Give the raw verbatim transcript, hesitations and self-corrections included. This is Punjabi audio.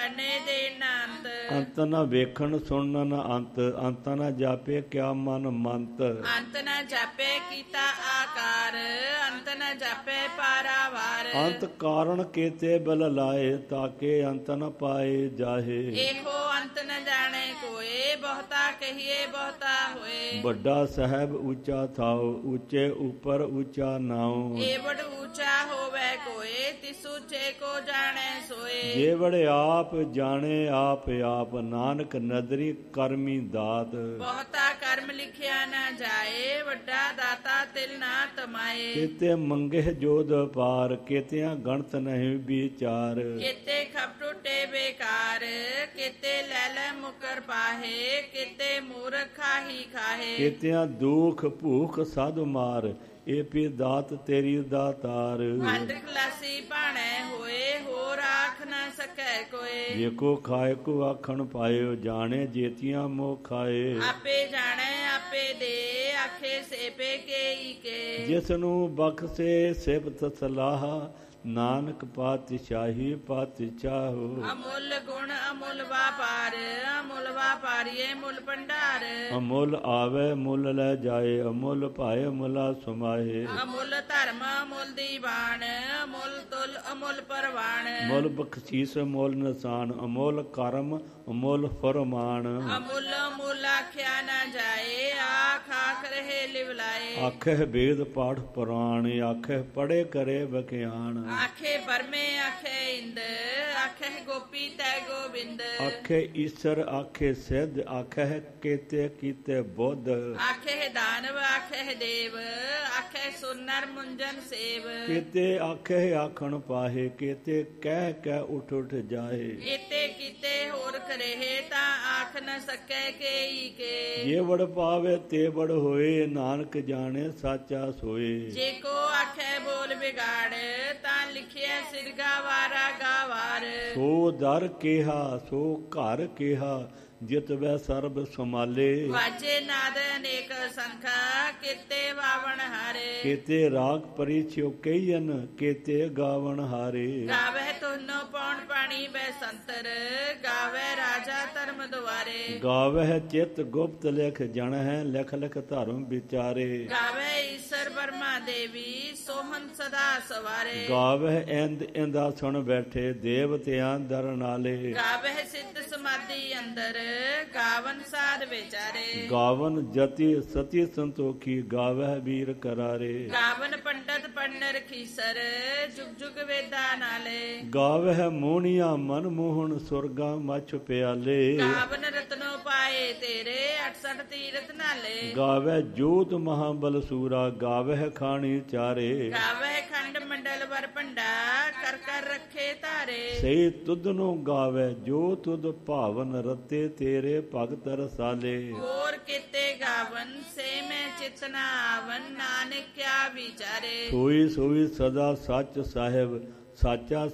ਕਰਨੇ ਦੇ ਅੰਤ। ਅੰਤ ਨਾ ਵੇਖਣ ਸੁਣਨ ਨਾ ਅੰਤ, ਅੰਤ ਨਾ ਜਾਪੇ ਕਿਆ ਮਨ ਮੰਤ। ਅੰਤ ਨ ਜਾਪੇ ਕੀਤਾ ਆਕਾਰ, ਅੰਤ ਨ ਜਾਪੇ ਪਾਰਾਵਾਰ। ਅੰਤ ਕਾਰਨ ਕੀਤੇ ਬਲ ਲਾਏ, ਤਾਕੇ ਅੰਤ ਨ ਪਾਏ ਜਾਹੇ। ਇਹੋ ਅੰਤ ਨ ਜਾਣੇ ਕੋਏ, ਬਹੁਤਾ ਕਹੀਏ ਬਹੁਤਾ ਹੋਏ। ਵੱਡਾ ਸਾਹਿਬ ਉੱਚਾ ਥਾਉ, ਉੱਚੇ ਉੱਪਰ ਉੱਚਾ ਨਾਉ। ਇਹ ਬੜ ਉੱਚਾ ਹੋਵੇ ਕੋਏ, ਤਿਸ ਉੱਚੇ ਕੋ ਜਾਣੇ ਸੋਏ। ਜੇ ਵੜ ਆਪ ਜਾਣੇ ਆਪ ਆਪ, ਨਾਨਕ ਨਦਰੀ ਕਰਮੀ ਦਾਤ। ਬਹੁਤਾ ਕਰਮ ਲਿਖਿਆ ਨਾ ਜਾਏ, ਵੱਡਾ ਦਾਤਾ ਤਿਲ ਨਾ ਤਮਾਏ। ਕੀਤੇ ਮੰਗੇ ਜੋਧ ਪਾਰ, ਕੀਤਿਆਂ ਗਣਤ ਨਹੀਂ ਵਿਚਾਰ। ਕਿਤੇ ਖਪ ਟੁੱਟੇ ਬੇਕਾਰ, ਕਿਤੇ ਲੈ ਲੈ ਮੁਕਰ ਪਾਹੇ। ਕਿਤੇ ਮੂਰਖ ਖਾਹੀ ਖਾਹੇ। ਕੀਤਿਆਂ ਦੁਖ ਭੂਖ ਸਾਧੂ ਮਾਰ, ਇਹ ਪੀ ਦਾਤ ਤੇਰੀ ਦਾਤਾਰ। ਵੰਡ ਖਲਾਸੀ ਭਾਣੇ ਹੋਏ, ਹੋਰ ਆਖ ਨਾ ਸਕੈ ਕੋਏ। ਜੇ ਕੋ ਖਾਏ ਕੋ ਆਖਣ ਪਾਇਓ, ਜਾਣੇ ਜੇਤੀਆਂ ਮੋਹ ਖਾਏ। ਆਪੇ ਜਾਣੇ ਆਪੇ ਦੇ, ਆਖੇ ਸੇਪੇ ਕੇਈ ਕੇ। ਜਿਸ ਨੂੰ ਬਖਸ਼ੇ ਸਿਫਤ ਸਲਾਹ, ਨਾਨਕ ਪਾਤਸ਼ਾਹੀ ਪਾਤਸ਼ਾਹੋ। ਅਮੁੱਲ ਗੁਣ ਅਮੁੱਲ ਵਾਪਾਰ, ਅਮੁੱਲ ਵਾਪਾਰੀਏ ਮੁੱਲ ਭੰਡਾਰ। ਅਮੁੱਲ ਆਵੇ ਮੁੱਲ ਲੈ ਜਾਏ, ਅਮੁੱਲ ਭਾਏ ਮੁਲਾ ਸਮਾਏ। ਅਮੁੱਲ ਧਰਮ ਅਮੁੱਲ ਦੀਵਾਨ, ਅਮੁੱਲ ਤੁਲ ਅਮੁੱਲ ਪਰਵਾਨ। ਮੁੱਲ ਬਖਸ਼ੀਸ ਮੁੱਲ ਨਿਸ਼ਾਨ, ਅਮੁੱਲ ਕਰਮ ਅਮੁੱਲ ਫਰਮਾਨ। ਅਮੁੱਲ ਅਮੁੱਲ ਆਖਿਆ ਨਾ ਜਾਏ, ਆਖ ਆਖ ਰਹੇ ਲਿਵਲਾਏ। ਆਖੇ ਵੇਦ ਪਾਠ ਪੁਰਾਣ, ਆਖੇ ਪੜੇ ਕਰੇ ਵਿਖਿਆਨ। ਆਖੇ ਬਰਮੇ ਆਖੇ ਇੰਦ, ਆਖੇ ਗੋਪੀ ਤੈ ਗੋਬਿੰਦ। ਆਖੇ ਈਸ਼ਰ ਆਖੇ ਸਿੱਧ, ਆਖੇ ਕੀਤੇ ਕੀਤੇ ਬੁੱਧ। ਆਖੇ ਦਾਨਵ ਆਖੇ ਦੇਵ, ਆਖੇ ਸੁਨਰ ਮੁੰਜਨ ਸੇਵ। ਕੀਤੇ ਆਖੇ ਆਖਣ ਪਾਹੇ, ਕੀਤੇ ਕਹਿ ਕਹਿ ਉਠ ਉਠ ਜਾਏ। ਇਤੇ ਕੀਤੇ ਹੋਰ ਕਰੇ, ਤਾਂ ਆਖ ਨ ਸਕੈ ਕੇਈ ਕੇ। ਜੇ ਵੜ ਪਾਵੇ ਤੇ ਵੜ ਹੋਏ, ਨਾਨਕ ਜਾਣੇ ਸਾਚਾ ਸੋਏ। ਜੇ ਕੋ ਆਖੇ ਬੋਲ ਵਿਗਾੜ, ਤਾਂ ਲਿਖਿਆ ਸਿਰ ਗਾਵਾਰਾ ਗਾਵਾਰ। ਸੋ ਦਰ ਕਿਹਾ ਸੋ ਘਰ ਕਿਹਾ, ਜਿਤ ਵੈ ਸਰਬ ਸਮਾਲੇ। ਵਾਜੇ ਨਾਦ ਅਨੇਕ ਸੰਖਾ, ਕੀਤੇ ਵਾਵਣ ਹਾਰੇ। ਕੀਤੇ ਰਾਗ ਪਰਿਛਿਓ ਕਈਨ, ਕੀਤੇ ਗਾਵਣ ਹਾਰੇ। ਗਾਵੇ ਤੁਨੋ ਪੌਣ ਪਾਣੀ ਬੈ ਸੰਤਰ, ਗਾਵੇ ਰਾਜਾ ਧਰਮ ਦੁਆਰੇ। ਗਾਵਹਿ ਚਿਤ ਗੁਪਤ ਲਿਖ ਜਣ ਹੈ, ਲਿਖ ਲਿਖ ਧਰਮ ਵਿਚਾਰੇ। ਗਾਵੇ ਈਸ਼ਰ ਬਰਮਾ ਦੇਵੀ, ਸੋਹਨ ਸਦਾ ਸਵਾਰੇ। ਗਾਵਹਿ ਇੰਦ ਇੰਦਾਸਣ ਬੈਠੇ, ਦੇਵਤਿਆਂ ਦਰ ਨਾਲੇ। ਗਾਵੇ ਸਿੱਧ ਸਮਾਧੀ ਅੰਦਰ, ਗਾਵਨ ਸਾਧ ਵਿਚਾਰੇ। ਗਾਵਨ ਜਤੀ ਸਤੀ ਸੰਤੋਖੀ, ਗਾਵਹਿ ਵੀਰ ਕਰਾਰੇ। ਗਾਵਨ ਪੰਡਤ ਪੰਡਰ ਖੀਸਰ, ਜੁਗ ਜੁਗ ਵੇਦਾ ਨਾਲੇ। ਗਾਵਹਿ ਮੋਹਣੀਆਂ ਮਨ ਮੋਹਣ, ਸੁਰਗਾ ਮਛ ਪਿਆਲੇ। ਗਾਵਨ ਰਤਨੋ ਪਾਏ ਤੇਰੇ, ਅਠਸਠ ਤੀਰਥ ਨਾਲੇ। ਗਾਵਹਿ ਜੋਤ ਮਹਾਬਲ ਸੂਰਾ, ਗਾਵਹਿ ਖਾਣੀ ਚਾਰੇ। ਗਾਵੇ ਖੰਡ ਮੰਡਲ ਵਰ ਭੰਡਾ, ਕਰ ਕਰ ਰੱਖੇ ਧਾਰੇ। ਸਹੀ ਤੁਧ ਨੂੰ ਗਾਵੇ, ਜੋ ਤੁਧ ਭਾਵਨ ਰਤੇ, ਤੇਰੇ ਭਗਤ ਰਸਾਲੇ। ਹੋਰ ਕੀਤੇ ਗਾਵਨ, ਸੇ ਮੈਂ ਚਿਤ ਨਾ ਆਵਨ, ਨਾਨਕ ਕਿਆ ਵਿਚਾਰੇ। ਸੋਈ ਸੋਈ ਸਦਾ ਸੱਚ ਸਾਹਿਬ, ਸਾਚਾ